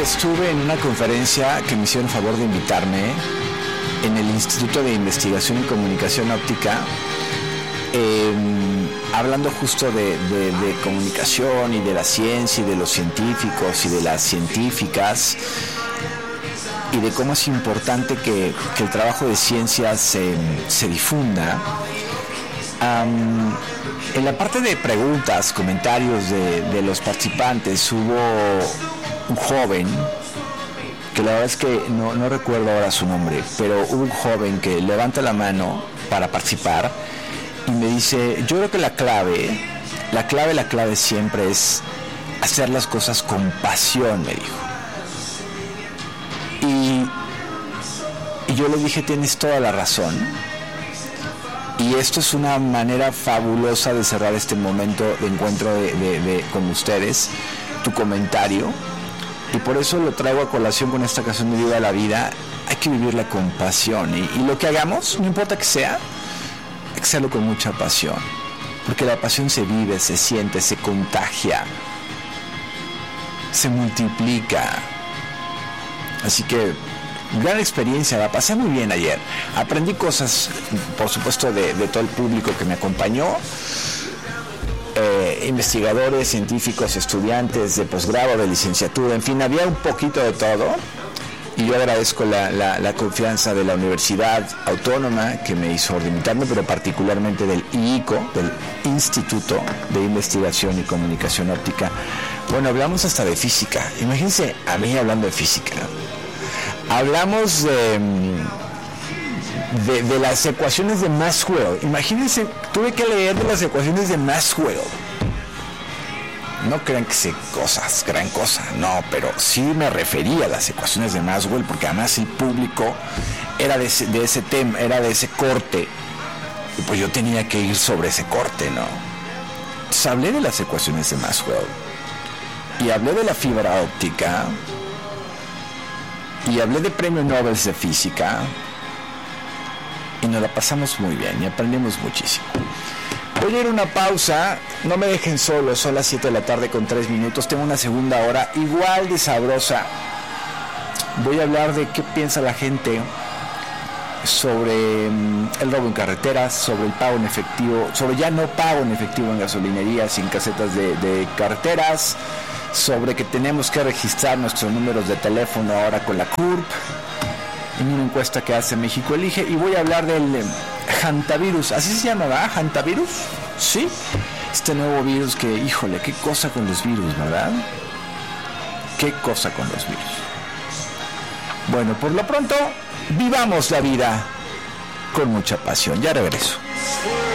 que estuve en una conferencia que me hicieron favor de invitarme en el Instituto de Investigación y Comunicación Óptica, hablando justo de comunicación y de la ciencia y de los científicos y de las científicas y de cómo es importante que el trabajo de ciencia se difunda. En la parte de preguntas, comentarios de los participantes, hubo un joven, que la verdad es que no recuerdo ahora su nombre, pero hubo un joven que levanta la mano para participar y me dice, yo creo que la clave siempre es hacer las cosas con pasión, me dijo. Y yo le dije, tienes toda la razón. Y esto es una manera fabulosa de cerrar este momento de encuentro con ustedes, tu comentario. Y por eso lo traigo a colación con esta canción de Viva la Vida. Hay que vivirla con pasión. Y lo que hagamos, no importa que sea, hay que hacerlo con mucha pasión. Porque la pasión se vive, se siente, se contagia, se multiplica. Así que gran experiencia, la pasé muy bien ayer. Aprendí cosas, por supuesto, de todo el público que me acompañó. Investigadores, científicos, estudiantes de posgrado, de licenciatura, en fin, había un poquito de todo. Y yo agradezco la confianza de la Universidad Autónoma que me hizo invitarme, pero particularmente del IICO, del Instituto de Investigación y Comunicación Óptica. Bueno, hablamos hasta de física. Imagínense a mí hablando de física. Hablamos de las ecuaciones de Maxwell. Imagínense, tuve que leer de las ecuaciones de Maxwell. No crean que sé cosas, gran cosa, no, pero sí me refería a las ecuaciones de Maxwell, porque además el público era de ese tema, era de ese corte, y pues yo tenía que ir sobre ese corte, ¿no? Entonces hablé de las ecuaciones de Maxwell, y hablé de la fibra óptica, y hablé de premios Nobel de física, y nos la pasamos muy bien y aprendimos muchísimo. Voy a ir a una pausa, no me dejen solo, son las 7 de la tarde con 3 minutos, tengo una segunda hora igual de sabrosa. Voy a hablar de qué piensa la gente sobre el robo en carreteras, sobre el pago en efectivo, sobre ya no pago en efectivo en gasolinerías y en casetas de carreteras, sobre que tenemos que registrar nuestros números de teléfono ahora con la CURP, en una encuesta que hace México Elige, y voy a hablar del hantavirus, así se llama, ¿verdad? ¿Hantavirus? Sí, este nuevo virus que, híjole, qué cosa con los virus, ¿verdad? Qué cosa con los virus. Bueno, por lo pronto, vivamos la vida con mucha pasión. Ya regreso.